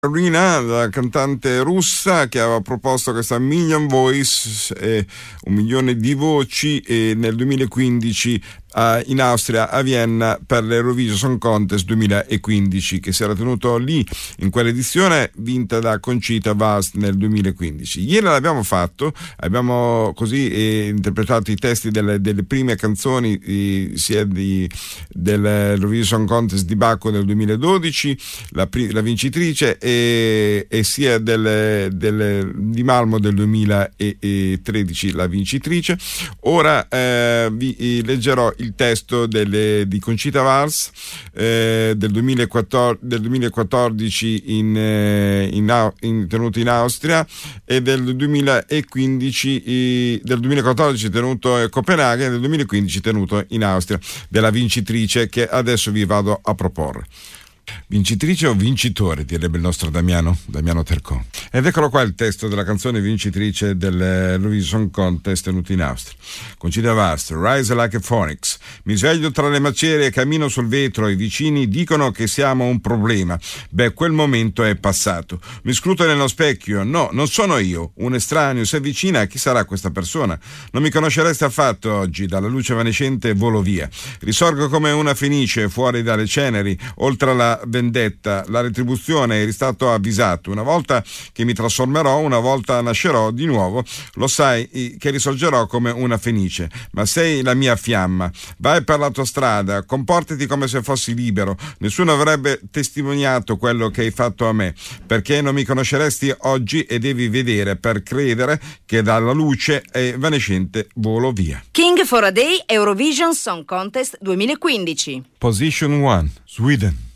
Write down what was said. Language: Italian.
Carolina, la cantante russa che aveva proposto questa Million Voice, 1 milione di voci, nel 2015 in Austria, a Vienna, per l'Eurovision Song Contest 2015, che si era tenuto lì in quell'edizione, vinta da Conchita Wurst nel 2015. Ieri l'abbiamo fatto, abbiamo così interpretato i testi delle prime canzoni, sia dell'Eurovision Song Contest di Baku nel 2012, la vincitrice, e sia di Malmo del 2013, la vincitrice. Ora vi leggerò il testo di Conchita Wurst del 2014 tenuto in Austria, e del 2014 tenuto a Copenaghen, e del 2015 tenuto in Austria, della vincitrice, che adesso vi vado a proporre. Vincitrice o vincitore, direbbe il nostro Damiano Tercò. Ed eccolo qua il testo della canzone vincitrice dell'Eurovision Song Contest tenuto in Austria. Conchita Wurst, Rise Like a Phoenix. Mi sveglio tra le macerie e cammino sul vetro. I vicini dicono che siamo un problema. Beh, quel momento è passato. Mi scruto nello specchio. No, non sono io. Un estraneo si avvicina. Chi sarà questa persona? Non mi conoscereste affatto oggi. Dalla luce evanescente volo via. Risorgo come una fenice fuori dalle ceneri, oltre la vendetta, la retribuzione, eri stato avvisato. Una volta che mi trasformerò, una volta nascerò di nuovo, lo sai che risorgerò come una fenice, ma sei la mia fiamma. Vai per la tua strada, comportati come se fossi libero, nessuno avrebbe testimoniato quello che hai fatto a me, perché non mi conosceresti oggi e devi vedere per credere che dalla luce evanescente volo via. King for a Day Eurovision Song Contest 2015. Position 1, Sweden.